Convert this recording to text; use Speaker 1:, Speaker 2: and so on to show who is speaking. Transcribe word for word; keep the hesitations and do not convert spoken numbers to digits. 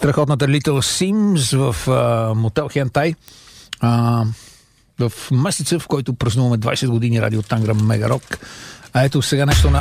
Speaker 1: страхотната Little Sims в а, мотел Хентай. А, в месеца, в който празнуваме двайсет години радио Тангра Мегарок. А ето сега нещо на